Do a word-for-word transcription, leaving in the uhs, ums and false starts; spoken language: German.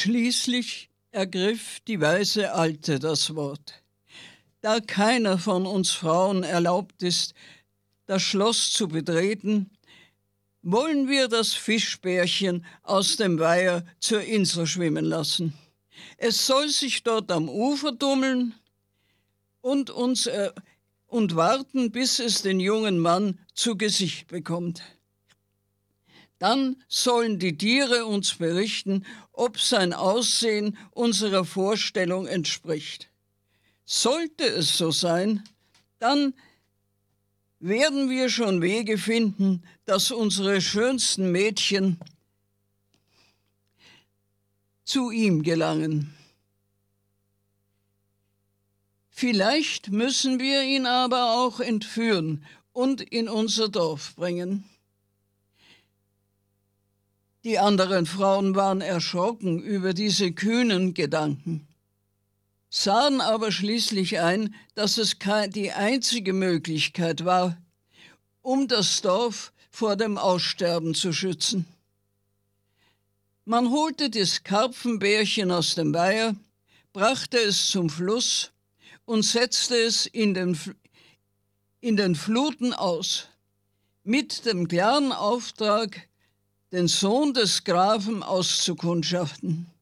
Schließlich ergriff die weise Alte das Wort. Da keiner von uns Frauen erlaubt ist, das Schloss zu betreten, wollen wir das Fischbärchen aus dem Weiher zur Insel schwimmen lassen. Es soll sich dort am Ufer tummeln und uns äh, und warten, bis es den jungen Mann zu Gesicht bekommt. Dann sollen die Tiere uns berichten, ob sein Aussehen unserer Vorstellung entspricht. Sollte es so sein, dann werden wir schon Wege finden, dass unsere schönsten Mädchen zu ihm gelangen. Vielleicht müssen wir ihn aber auch entführen und in unser Dorf bringen. Die anderen Frauen waren erschrocken über diese kühnen Gedanken, sahen aber schließlich ein, dass es die einzige Möglichkeit war, um das Dorf vor dem Aussterben zu schützen. Man holte das Karpfenbärchen aus dem Weiher, brachte es zum Fluss und setzte es in den, in den Fluten aus, mit dem klaren Auftrag, den Sohn des Grafen auszukundschaften.